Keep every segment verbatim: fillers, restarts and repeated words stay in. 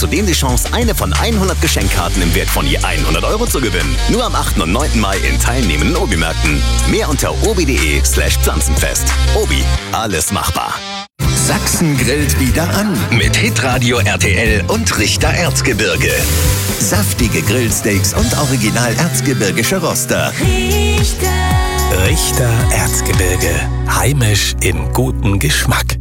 Zudem die Chance, eine von hundert Geschenkkarten im Wert von je hundert Euro zu gewinnen. Nur am achten und neunten Mai in teilnehmenden Obi-Märkten. Mehr unter obi.de slash Pflanzenfest. Obi, alles machbar. Sachsen grillt wieder an. Mit Hitradio R T L und Richter Erzgebirge. Saftige Grillsteaks und original erzgebirgische Roster. Richter. Richter Erzgebirge. Heimisch im guten Geschmack.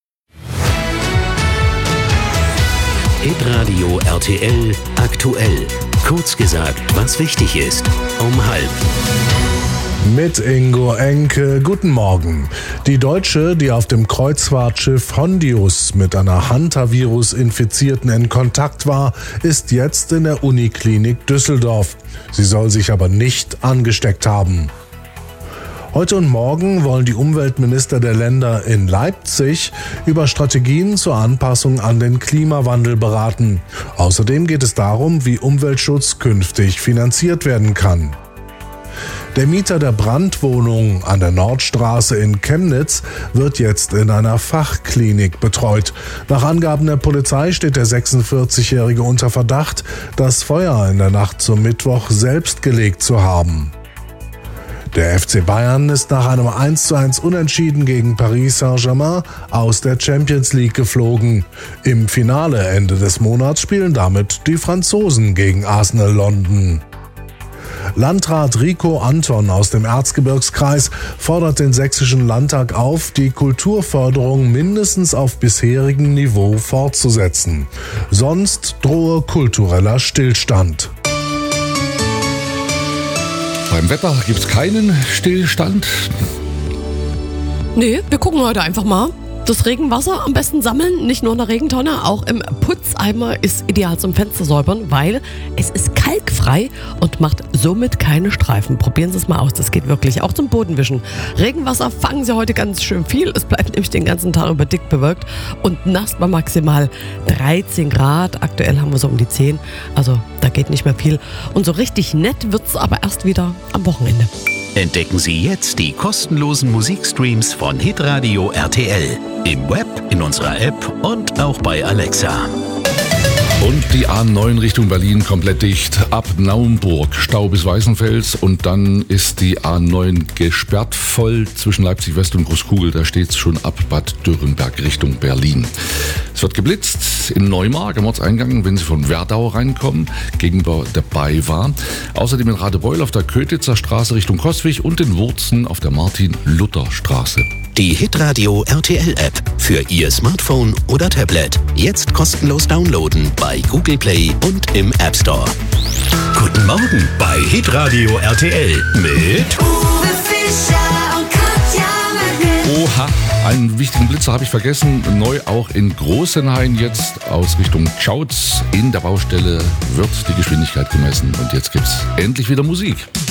Hitradio R T L aktuell. Kurz gesagt, was wichtig ist. Um halb. Mit Ingo Enke, guten Morgen. Die Deutsche, die auf dem Kreuzfahrtschiff Hondius mit einer Hantavirus-Infizierten in Kontakt war, ist jetzt in der Uniklinik Düsseldorf. Sie soll sich aber nicht angesteckt haben. Heute und morgen wollen die Umweltminister der Länder in Leipzig über Strategien zur Anpassung an den Klimawandel beraten. Außerdem geht es darum, wie Umweltschutz künftig finanziert werden kann. Der Mieter der Brandwohnung an der Nordstraße in Chemnitz wird jetzt in einer Fachklinik betreut. Nach Angaben der Polizei steht der sechsundvierzigjährige unter Verdacht, das Feuer in der Nacht zum Mittwoch selbst gelegt zu haben. Der F C Bayern ist nach einem eins zu eins Unentschieden gegen Paris Saint-Germain aus der Champions League geflogen. Im Finale Ende des Monats spielen damit die Franzosen gegen Arsenal London. Landrat Rico Anton aus dem Erzgebirgskreis fordert den Sächsischen Landtag auf, die Kulturförderung mindestens auf bisherigem Niveau fortzusetzen. Sonst drohe kultureller Stillstand. Beim Wetter gibt es keinen Stillstand. Nee, wir gucken heute einfach mal. Das Regenwasser am besten sammeln, nicht nur in der Regentonne, auch im Putzeimer ist ideal zum Fenster säubern, weil es ist kalkfrei und macht somit keine Streifen. Probieren Sie es mal aus, das geht wirklich. Auch zum Bodenwischen. Regenwasser fangen Sie heute ganz schön viel. Es bleibt nämlich den ganzen Tag über dick bewölkt und nass bei maximal dreizehn Grad. Aktuell haben wir so um die zehn, also da geht nicht mehr viel. Und so richtig nett wird es aber erst wieder am Wochenende. Entdecken Sie jetzt die kostenlosen Musikstreams von Hitradio R T L. Im Web, in unserer App und auch bei Alexa. Und die A neun Richtung Berlin komplett dicht. Ab Naumburg, Stau bis Weißenfels. Und dann ist die A neun gesperrt voll zwischen Leipzig West und Großkugel. Da steht es schon ab Bad Dürrenberg Richtung Berlin. Es wird geblitzt in Neumark am Ortseingang, wenn Sie von Werdau reinkommen, gegenüber der BayWa. Außerdem in Radebeul auf der Kötitzer Straße Richtung Coswig und in Wurzen auf der Martin-Luther-Straße. Die Hitradio R T L-App für Ihr Smartphone oder Tablet. Jetzt kostenlos downloaden bei Google Play und im App Store. Guten Morgen bei Hitradio R T L mit Uwe Fischer und Katja Mögen. Oha, einen wichtigen Blitzer habe ich vergessen. Neu auch in Großenhain jetzt aus Richtung Schautz. In der Baustelle wird die Geschwindigkeit gemessen. Und jetzt gibt's endlich wieder Musik.